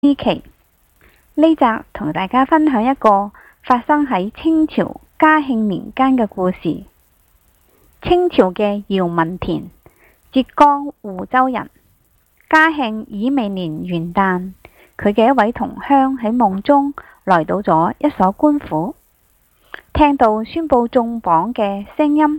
呢期呢集同大家分享一個發生喺清朝嘉慶年間嘅故事。清朝嘅姚文田，浙江湖州人。嘉慶乙未年元旦，佢嘅一位同鄉喺夢中來到咗一所官府，聽到宣布中榜嘅聲音，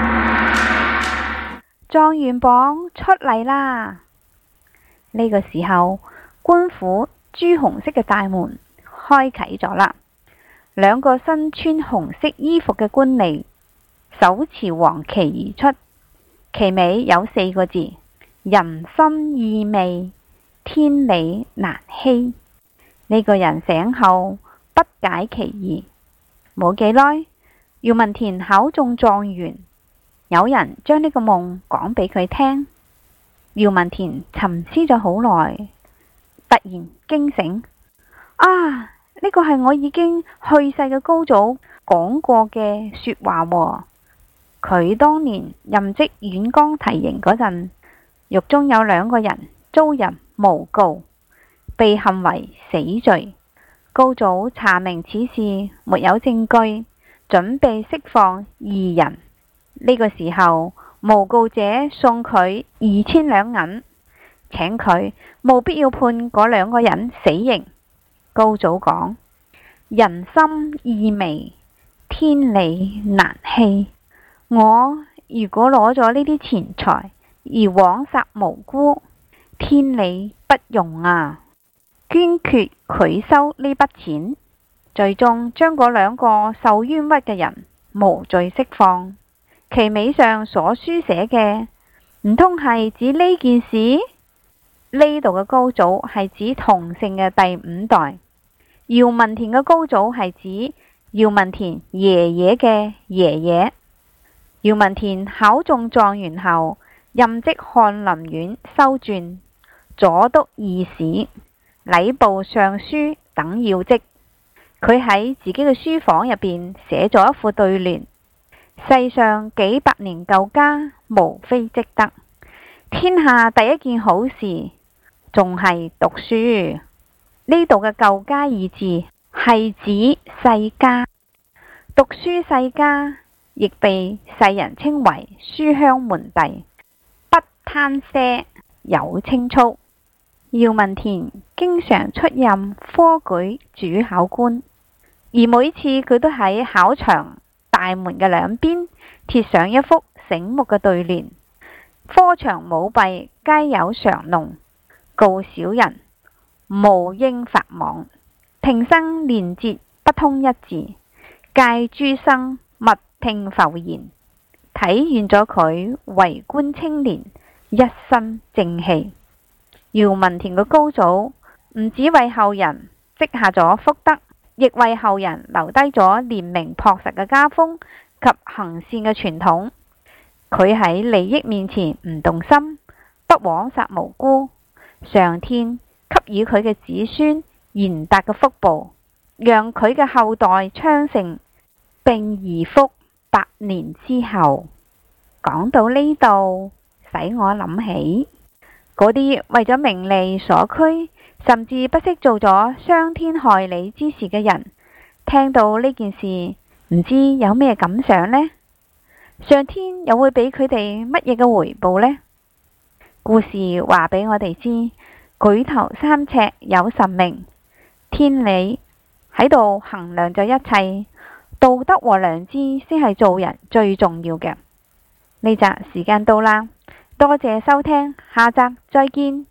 狀元榜出嚟啦！呢個時候，官府朱紅色嘅大門開啟咗啦，兩個身穿紅色衣服嘅官吏手持黃旗而出，旗尾有4個字：人心意味，天理難欺。呢個人醒後不解其意，冇幾耐，姚文田考中狀元，有人將呢個夢講俾佢聽。姚文田沉思咗好耐，突然驚醒，呢個係我已經去世嘅高祖講過嘅說話喎。佢當年任職遠江提刑嗰陣，獄中有2個人遭人誣告，被陷為死罪。高祖查明此事沒有證據，準備釋放2人。呢個時候，誣告者送佢2000兩銀，請佢務必要判嗰2個人死刑。高祖講：人心意味，天理難欺。我如果攞咗呢啲錢財而枉殺無辜，天理不容啊！堅決拒收呢筆錢，最終將嗰2個受冤屈嘅人無罪釋放。旗尾上所書寫嘅，唔通係指呢件事？呢度嘅高祖係指同姓嘅第5代，姚文田嘅高祖係指姚文田爺爺嘅爺爺。姚文田考中狀元後，任職翰林院修撰、左督御史、禮部尚書等要職。佢喺自己嘅書房入邊寫咗一副對聯：世上幾百年舊家，無非積德。天下第一件好事，仲係讀書。呢度嘅舊家二字係指世家，讀書世家亦被世人稱為書香門第，不貪賒，有清操。姚文田經常出任科舉主考官，而每次佢都喺考場大門嘅2邊貼上一幅醒目嘅對聯：科場舞弊皆有常弄，告小人務應法網。平生連節不通一字，誡諸生勿聽浮言。體現咗佢為官清廉，一身正氣。姚文田嘅高祖唔止為後人積下咗福德，亦為後人留低咗廉明樸實嘅家風及行善嘅傳統。佢喺利益面前唔動心，不枉殺無辜，上天給予佢嘅子孫賢達嘅福報，讓佢嘅後代昌盛，並貽福100年之後。講到呢度，使我諗起嗰啲為咗名利所趨，甚至不惜做咗傷天害理之事嘅人，聽到呢件事，唔知有咩感想呢？上天又會俾佢哋乜嘢嘅回報呢？故事話俾我哋知，舉頭3尺有神明，天理喺度衡量咗一切，道德和良知先係做人最重要嘅。呢集時間到啦，多謝收聽，下集再見。